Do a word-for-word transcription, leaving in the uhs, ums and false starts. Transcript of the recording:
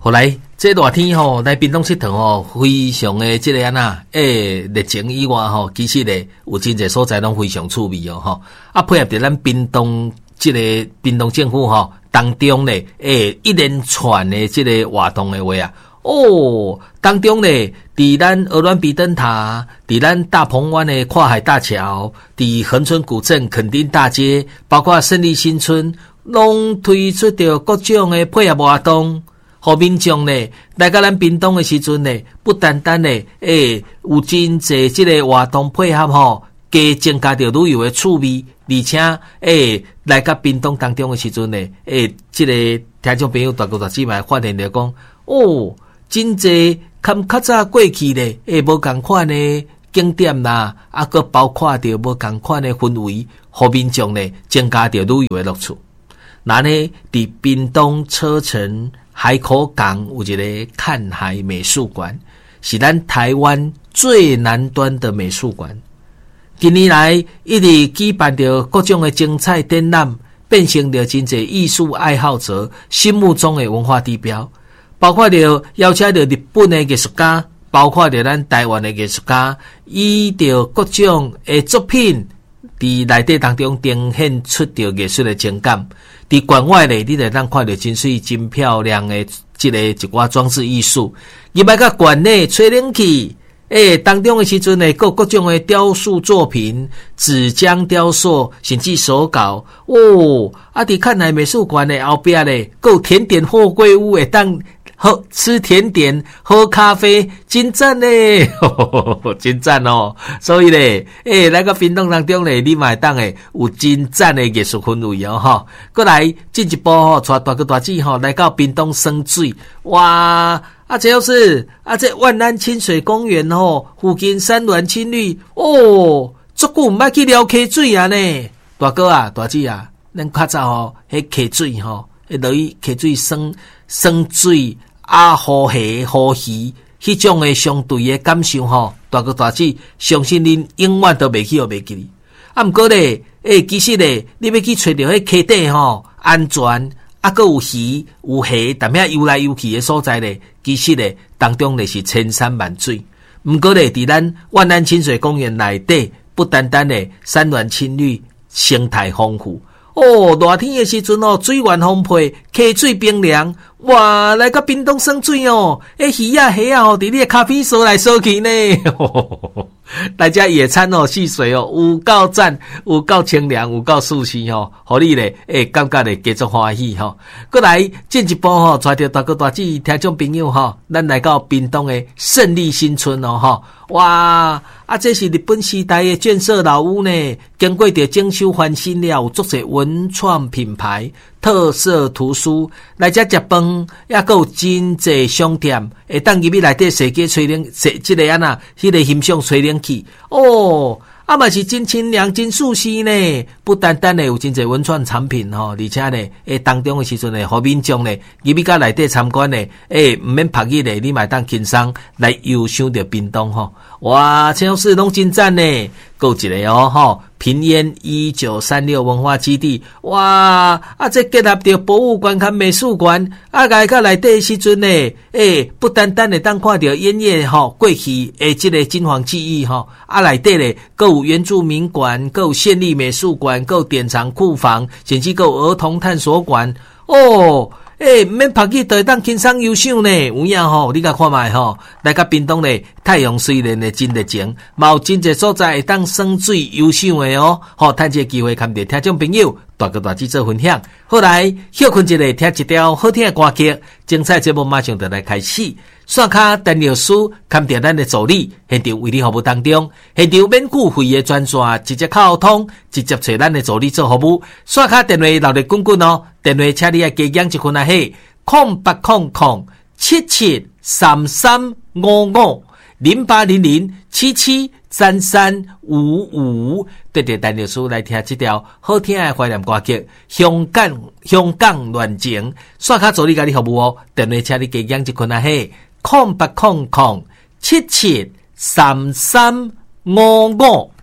后来这热天吼，来屏东佚佗吼，非常的这个安那，诶，热情以外吼，其实咧有真侪所在拢非常趣味哦吼。啊，配合着咱屏东这个屏东政府吼当中咧，诶，一连串的这个活动的话啊，哦，当中咧，伫咱鹅銮鼻灯塔，伫咱大鹏湾的跨海大桥，伫恒春古镇垦丁大街，包括胜利新村，拢推出着各种的配合活动。互民众呢来到咱屏东的时阵呢，不单单呢，诶、欸，有真侪即个活动配合吼，加增加着旅游的趣味，而且诶、欸，来到屏东当中的时阵呢，诶、欸，即、这个听众朋友大哥大姐们发现着讲，哦，真侪较较早过去咧，诶、欸，无共款的景点啦，啊，佮包括着无共款的氛围，互民众呢增加着旅游的乐趣。那呢，伫屏东车城海口港有一个看海美术馆，是咱台湾最南端的美术馆。近年来一直举办着各种的精彩展览，变成了真侪艺术爱好者心目中的文化地标。包括着邀请着日本的艺术家，包括着咱台湾的艺术家，以着各种的作品伫内底当中呈现出着艺术的情感。伫馆外咧，你就当看到真水、真漂亮的这个一寡装置艺术。入来到馆内吹冷气，诶，当中的时阵呢，各各种的雕塑作品、纸浆雕塑，甚至手稿。哦，啊，伫看来美术馆的后边咧，够甜点货柜屋会当喝吃甜点、喝咖啡，真赞咧，真赞哦！所以咧，诶、欸，来个屏东当中咧，你嘛会当诶有真赞诶艺术氛围哦，吼！过来进一步吼，带大哥大姐吼来到屏东生水，哇！啊，这就是啊，这万安清水公园吼，附近山峦青绿哦，足久毋捌去撩溪水啊呢，大哥啊，大姐啊，咱较早吼，迄溪水吼，迄落去溪水生生水。啊，好虾好鱼，迄种诶相对诶感受吼，大哥大姐，相信恁永远都袂去又袂记。啊，毋过咧，诶、欸，其实咧，你要去找着迄溪底吼，安全，啊，佮有鱼有虾，淡遐游来游去诶所在咧，其实咧当中咧是千山万水。毋过咧，伫咱万安清水公园内底，不单单咧山峦青绿，生态丰富。哦，热天的时阵哦，水源丰沛，溪水冰凉，哇！来个屏东生水哦，迄鱼啊、虾啊，哦，伫你的咖啡所来所去呢。呵呵呵大家野餐哦，戏水哦，有够赞，有够清凉，有够舒适哦，互你咧，诶，感觉咧加足欢喜吼。过来进一步吼，带着大哥大姐听众朋友吼，咱来到屏东的胜利新村哦，吼，哇！啊，这是日本时代的建设老屋呢，经过着整修翻新了，有足侪文创品牌、特色图书来遮食饭，也阁有真侪商店，会当入去内底踅街吹冷，踅即个安那，迄个欣赏吹冷气哦。啊嘛是真清凉真舒适呢，不单单呢有真侪文创产品吼，而且呢，诶当中的时阵呢，互民众呢入去甲内底参观呢，诶毋免拍日呢，你嘛当轻松来游赏着屏东吼，哇，这种事拢真赞呢，够一个哦吼，平烟一九三六文化基地，哇，啊这结合着博物馆甲美术馆，啊来甲内底的时阵呢，诶不单单的当看着烟叶吼过去诶即个金黄记忆吼，啊内底咧够有原住民馆，够有县立美术馆，够有典藏库房，甚至够有儿童探索馆哦。诶，毋免拍去，就会当轻松游赏呢。有影吼，你甲看卖吼，来甲屏东咧，太阳虽然咧真热情，嘛有真侪所在会当耍水游赏的哦。好，趁这个机会，跟着听众朋友大哥大姐做分享。好来，休困一下，听一条好听的歌曲，精彩节目马上就来开始。刷卡陈律师看着咱的助理，现场为你服务当中，现场免付费的专线，直接靠通，直接找咱的助理做服务。刷卡电话留咧滚滚哦，电话请你啊加减一分啊嘿，空八空空七七三三五五零八零零七七三三五五，对着陈律师来听这条好听的怀念歌曲《香港香港恋情》。刷卡助理甲你服务哦，电话请你加减一分啊嘿。空八空空七七三三五五。